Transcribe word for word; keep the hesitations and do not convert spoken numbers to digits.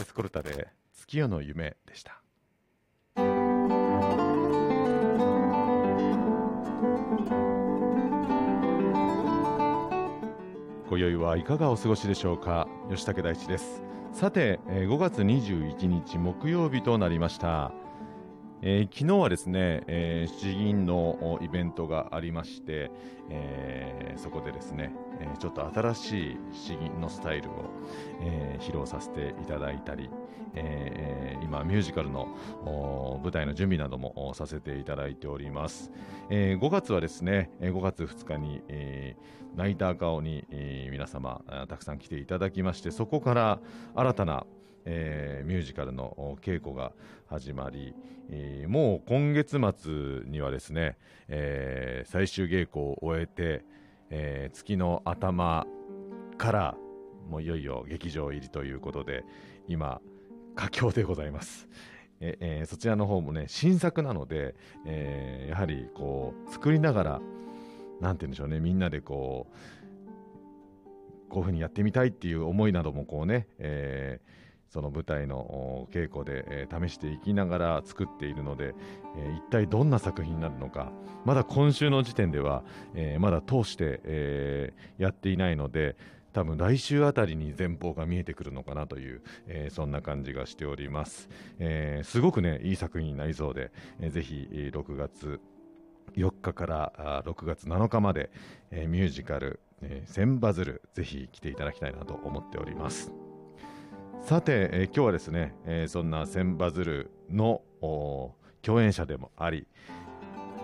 エスコルタで月夜の夢でした。今宵はいかがお過ごしでしょうか。吉武大地です。さて、えーごがつにじゅういちにち木曜日となりました。えー昨日はですね、えー詩吟のおイベントがありまして、えーそこでですね、えーちょっと新しい詩吟のスタイルを、えー披露させていただいたり、えー今ミュージカルのお舞台の準備などもおさせていただいております。えーごがつはですね、えーごがつふつかに、えーナイター顔に、えー皆様あーたくさん来ていただきまして、そこから新たなえーミュージカルのお稽古が始まり、えーもう今月末にはですね、えー最終稽古を終えて、えー月の頭からもういよいよ劇場入りということで、今佳境でございます。ええーそちらの方もね、新作なので、えーやはりこう作りながら、なんて言うんでしょうね、みんなでこうこういう風にやってみたいっていう思いなどもこうね、えーその舞台のお稽古で、えー試していきながら作っているので、えー一体どんな作品になるのか、まだ今週の時点では、えーまだ通して、えーやっていないので、多分来週あたりに前方が見えてくるのかなという、えーそんな感じがしております。えーすごくね、いい作品になりそうで、えーぜひえーろくがつよっかからあろくがつなのかまで、えーミュージカル、えー千羽鶴、ぜひ来ていただきたいなと思っております。さて、えー今日はですね、えーそんな千羽鶴のお共演者でもあり、